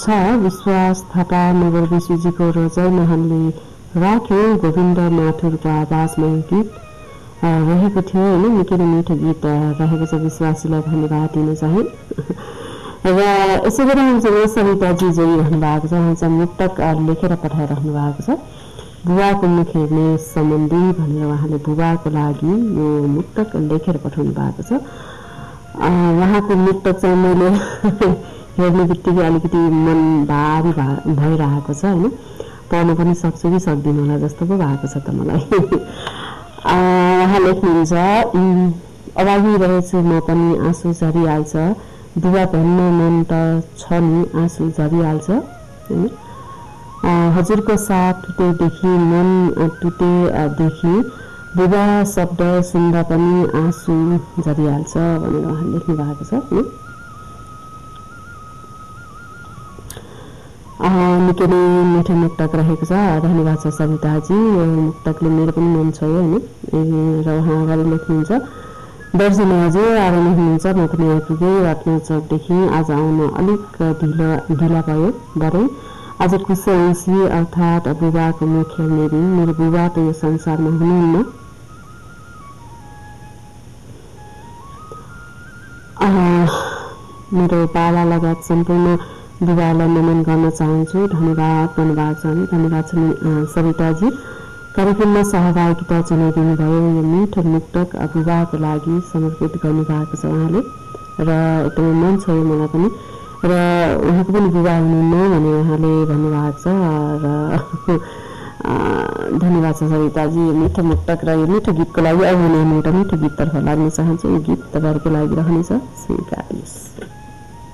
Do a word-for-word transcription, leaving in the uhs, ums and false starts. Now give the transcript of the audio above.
छ विश्वास थापा नगर विश्वजीको रोजै महानले राख्यो गोविन्द माथुरको आवाजमा गीत रहेको थियो होइन। निकै नै मिठो गीत रहेको छ। विश्वासीलाई धन्यवाद दिन चाहे र यसै गरी हामीसँग सविताजी जोडिरहनु भएको छ। उहाँ चाहिँ मुक्तक लेखेर पठाइराख्नु भएको छ। बुबाको मुख हेर्ने सम्बन्धी भनेर उहाँले बुबाको लागि यो मुक्तक लेखेर पठाउनु भएको छ। उहाँको मुक्तक चाहिँ मैले हेर्ने बित्तिकै अलिकति मन भारी भइरहेको छ होइन। पढ्न पनि सक्छु कि सक्दिनँ होला जस्तो पो भएको छ त मलाई। उहाँ लेख्नुहुन्छ, अभागी रहेछु म पनि आँसु झरिहाल्छ, बुबा भन्न मन त छ नि आँसु झरिहाल्छ होइन। हजुरको साथ टुटेदेखि मन टुटेदेखि बुबा शब्द सुन्दा पनि आँसु झरिहाल्छ भनेर उहाँले लेख्नु भएको छ होइन। निकै नै मिठो मुक्तक रहेको छ। धन्यवाद छ सविताजी। यो मुक्तकले मेरो पनि मन छोयो होइन। र उहाँ अगाडि लेख्नुहुन्छ, दर्शन हजुर आराम हुनुहुन्छ, म पनि आइपुगेँ रत्न चौकदेखि। आज आउन अलिक ढिलो ढिला भयो बरै। आज कुशल औँसी अर्थात् बुबाको मुख हेर्ने दिन। मेरो बुबा त यो संसारमा हुनुहुन्न। मेरो बाबा लगायत सम्पूर्ण बुबालाई नमन गर्न चाहन्छु। धन्यवाद धन्यवाद छ धन्यवाद छ सविताजी। कार्यक्रममा सहभागिता जनाइदिनु भयो। यो मिठो मुक्तक बुबाको लागि समर्पित गर्नुभएको छ उहाँले र एकदमै मन छ यो मलाई पनि। र उहाँको पनि बुबा हुनुहुन्न भने उहाँले भन्नुभएको छ र धन्यवाद छ सविताजी। यो मिठो मुक्तक र यो मिठो गीतको लागि अब म एउटा मिठो गीततर्फ लाग्न चाहन्छु। यो गीत तपाईँहरूको लागि रहनेछ, स्वीकार्नुहोस्।